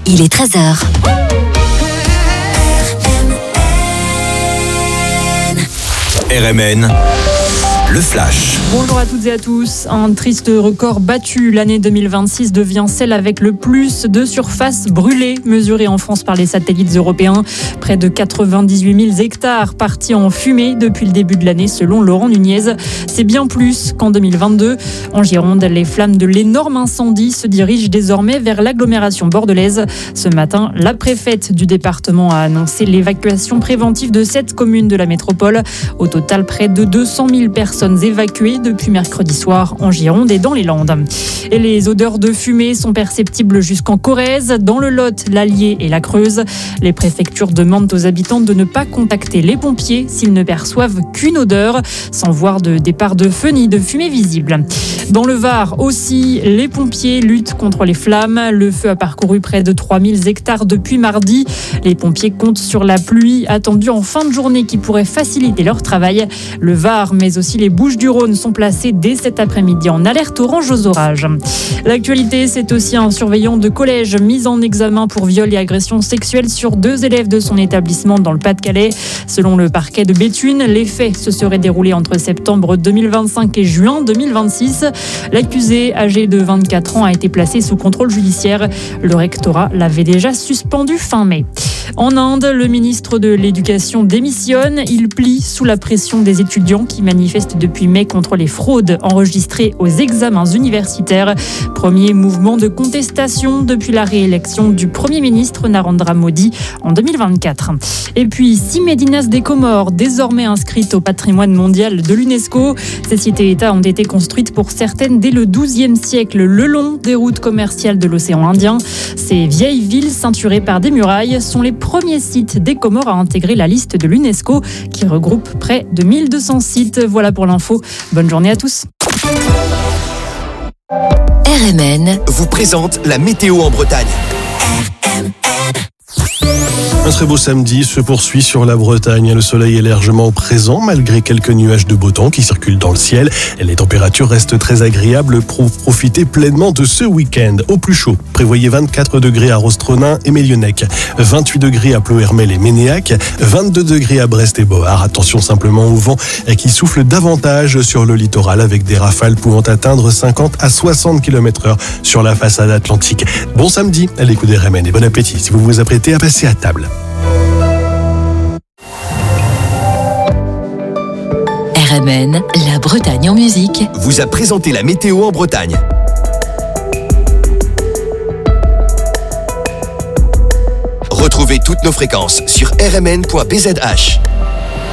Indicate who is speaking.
Speaker 1: il est 13h.
Speaker 2: RMN, le flash.
Speaker 3: Bonjour à toutes et à tous. Un triste record battu. L'année 2026 devient celle avec le plus de surface brûlée mesurée en France par les satellites européens. Près de 98 000 hectares partis en fumée depuis le début de l'année selon Laurent Nunez. C'est bien plus qu'en 2022. En Gironde, les flammes de l'énorme incendie se dirigent désormais vers l'agglomération bordelaise. Ce matin, la préfète du département a annoncé l'évacuation préventive de 7 communes de la métropole. Au total, près de 200 000 personnes évacuées depuis mercredi soir en Gironde et dans les Landes. Et les odeurs de fumée sont perceptibles jusqu'en Corrèze, dans le Lot, l'Allier et la Creuse. Les préfectures demandent aux habitants de ne pas contacter les pompiers s'ils ne perçoivent qu'une odeur, sans voir de départ de feu ni de fumée visible. Dans le Var aussi, les pompiers luttent contre les flammes. Le feu a parcouru près de 3000 hectares depuis mardi. Les pompiers comptent sur la pluie attendue en fin de journée qui pourrait faciliter leur travail. Le Var, mais aussi les Bouches-du-Rhône sont placés dès cet après-midi en alerte orange aux orages. L'actualité, c'est aussi un surveillant de collège mis en examen pour viol et agression sexuelle sur 2 élèves de son établissement dans le Pas-de-Calais. Selon le parquet de Béthune, les faits se seraient déroulés entre septembre 2025 et juin 2026. L'accusé, âgé de 24 ans, a été placé sous contrôle judiciaire. Le rectorat l'avait déjà suspendu fin mai. En Inde, le ministre de l'Éducation démissionne. Il plie sous la pression des étudiants qui manifestent depuis mai contre les fraudes enregistrées aux examens universitaires. Premier mouvement de contestation depuis la réélection du Premier ministre Narendra Modi en 2024. Et puis, 6 médinas des Comores, désormais inscrites au patrimoine mondial de l'UNESCO. Ces cités-États ont été construites pour certaines dès le XIIe siècle, le long des routes commerciales de l'océan Indien. Ces vieilles villes ceinturées par des murailles sont les premiers sites des Comores à intégrer la liste de l'UNESCO qui regroupe près de 1200 sites. Voilà pour l'info. Bonne journée à tous.
Speaker 1: RMN
Speaker 2: Vous présente la météo en Bretagne.
Speaker 4: Un très beau samedi se poursuit sur la Bretagne. Le soleil est largement présent malgré quelques nuages de beau temps qui circulent dans le ciel. Les températures restent très agréables pour profiter pleinement de ce week-end. Au plus chaud, prévoyez 24 degrés à Rostronin et Mélionnec, 28 degrés à Ploërmel et Ménéac, 22 degrés à Brest et Bohard. Attention simplement au vent qui souffle davantage sur le littoral avec des rafales pouvant atteindre 50 à 60 km/h sur la façade atlantique. Bon samedi à l'écoute des RMN et bon appétit si vous vous apprêtez à passer à table.
Speaker 1: RMN, la Bretagne en musique.
Speaker 2: Vous a présenté la météo en Bretagne. Retrouvez toutes nos fréquences sur rmn.bzh.